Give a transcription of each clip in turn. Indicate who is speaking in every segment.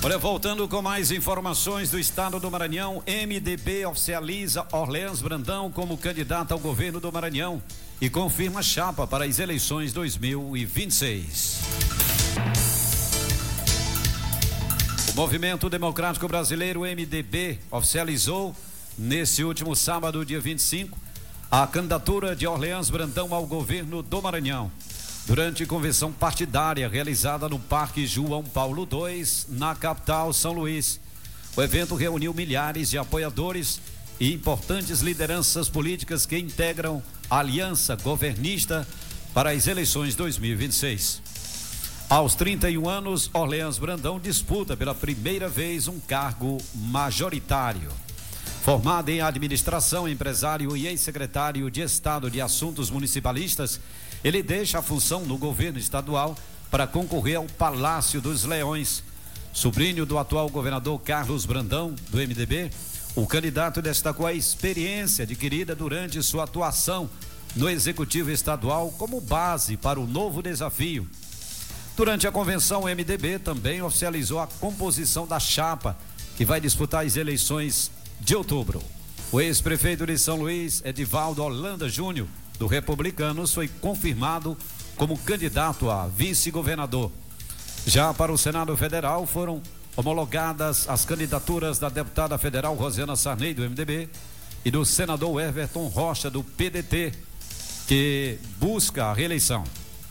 Speaker 1: Olha, voltando com mais informações do estado do Maranhão, MDB oficializa Orleans Brandão como candidato ao governo do Maranhão e confirma chapa para as eleições 2026. O Movimento Democrático Brasileiro, MDB, oficializou neste último sábado, dia 25, a candidatura de Orleans Brandão ao governo do Maranhão. Durante convenção partidária realizada no Parque João Paulo II, na capital São Luís. O evento reuniu milhares de apoiadores e importantes lideranças políticas que integram a aliança governista para as eleições 2026. Aos 31 anos, Orleans Brandão disputa pela primeira vez um cargo majoritário. Formado em administração, empresário e ex-secretário de Estado de Assuntos Municipalistas, ele deixa a função no governo estadual para concorrer ao Palácio dos Leões. Sobrinho do atual governador Carlos Brandão, do MDB, o candidato destacou a experiência adquirida durante sua atuação no Executivo Estadual como base para o novo desafio. Durante a convenção, o MDB também oficializou a composição da chapa que vai disputar as eleições de outubro. O ex-prefeito de São Luís, Edivaldo Holanda Júnior, do Republicanos, foi confirmado como candidato a vice-governador. Já para o Senado Federal foram homologadas as candidaturas da deputada federal Rosiana Sarney, do MDB, e do senador Everton Rocha, do PDT, que busca a reeleição.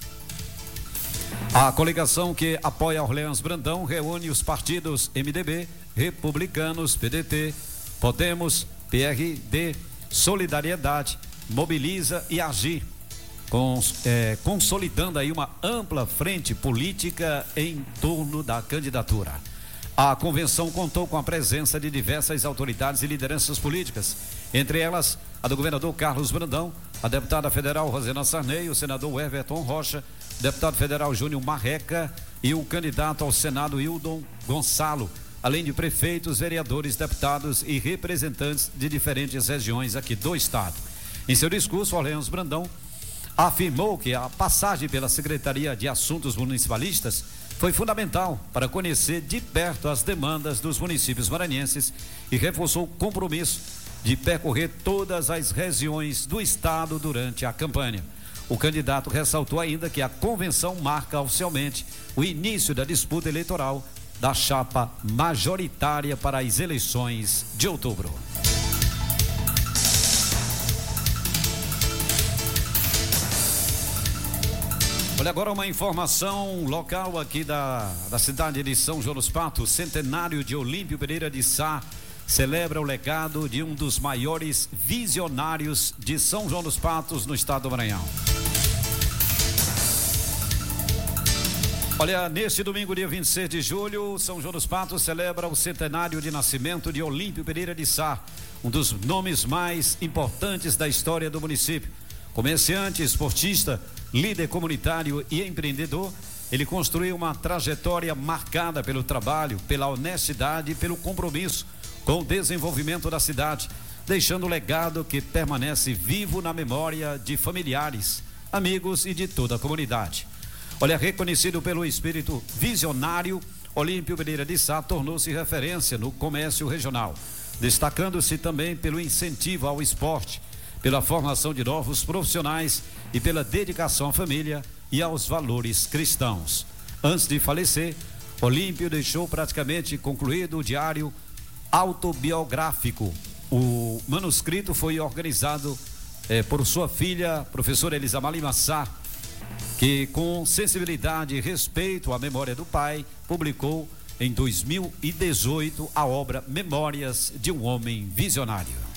Speaker 1: A coligação que apoia Orleans Brandão reúne os partidos MDB, Republicanos, PDT, Podemos, PRD, Solidariedade, Mobiliza e Agir, consolidando aí uma ampla frente política em torno da candidatura. A convenção contou com a presença de diversas autoridades e lideranças políticas, entre elas a do governador Carlos Brandão, a deputada federal Rosiana Sarney, o senador Everton Rocha, o deputado federal Júnior Marreca e o candidato ao Senado Hildon Gonçalo, além de prefeitos, vereadores, deputados e representantes de diferentes regiões aqui do estado. Em seu discurso, Orleans Brandão afirmou que a passagem pela Secretaria de Assuntos Municipalistas foi fundamental para conhecer de perto as demandas dos municípios maranhenses e reforçou o compromisso de percorrer todas as regiões do estado durante a campanha. O candidato ressaltou ainda que a convenção marca oficialmente o início da disputa eleitoral da chapa majoritária para as eleições de outubro. Olha agora uma informação local aqui da cidade de São João dos Patos. Centenário de Olímpio Pereira de Sá celebra o legado de um dos maiores visionários de São João dos Patos no estado do Maranhão. Olha, neste domingo, dia 26 de julho, São João dos Patos celebra o centenário de nascimento de Olímpio Pereira de Sá, um dos nomes mais importantes da história do município. Comerciante, esportista, líder comunitário e empreendedor, ele construiu uma trajetória marcada pelo trabalho, pela honestidade e pelo compromisso com o desenvolvimento da cidade, deixando um legado que permanece vivo na memória de familiares, amigos e de toda a comunidade. Olha, reconhecido pelo espírito visionário, Olímpio Pereira de Sá tornou-se referência no comércio regional, destacando-se também pelo incentivo ao esporte, pela formação de novos profissionais e pela dedicação à família e aos valores cristãos. Antes de falecer, Olímpio deixou praticamente concluído o diário autobiográfico. O manuscrito foi organizado por sua filha, professora Elisa Massá, que com sensibilidade e respeito à memória do pai, publicou em 2018 a obra Memórias de um Homem Visionário.